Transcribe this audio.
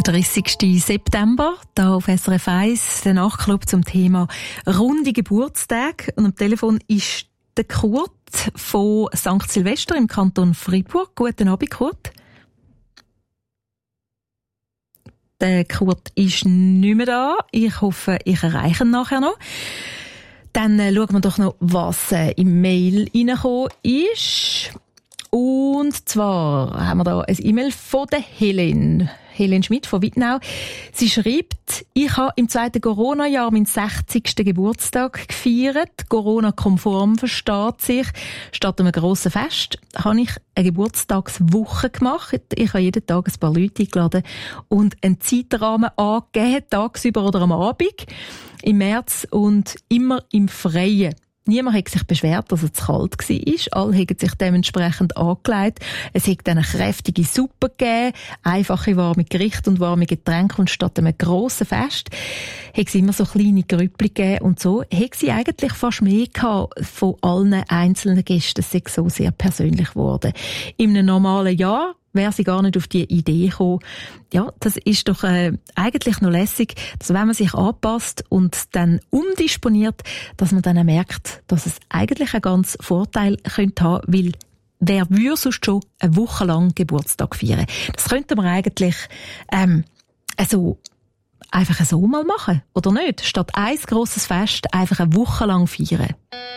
30. September, da auf SRF 1, der Nachtclub zum Thema runde Geburtstage. Und am Telefon ist der Kurt von St. Silvester im Kanton Freiburg. Guten Abend, Kurt. Der Kurt ist nicht mehr da. Ich hoffe, ich erreiche ihn nachher noch. Dann schauen wir doch noch, was im Mail reingekommen ist. Und zwar haben wir da ein E-Mail von der Helen Schmidt von Wittnau. Sie schreibt, ich habe im zweiten Corona-Jahr meinen 60. Geburtstag gefeiert. Corona-konform versteht sich. Statt einem grossen Fest habe ich eine Geburtstagswoche gemacht. Ich habe jeden Tag ein paar Leute eingeladen und einen Zeitrahmen angegeben, tagsüber oder am Abend, im März und immer im Freien. Niemand hat sich beschwert, dass es zu kalt war. Alle haben sich dementsprechend angelegt. Es hat eine kräftige Suppe gegeben, einfache warme Gerichte und warme Getränke. Und statt einem grossen Fest hat es immer so kleine Grüppli gegeben. Und so hat sie eigentlich fast mehr gehabt von allen einzelnen Gästen. Es ist so sehr persönlich geworden. In einem normalen Jahr wäre sie gar nicht auf die Idee gekommen. Ja, das ist doch eigentlich noch lässig, dass wenn man sich anpasst und dann umdisponiert, dass man dann merkt, dass es eigentlich einen ganz Vorteil könnte haben, weil wer würde sonst schon eine Woche lang Geburtstag feiern? Das könnte man eigentlich einfach so mal machen, oder nicht? Statt ein grosses Fest einfach eine Woche lang feiern.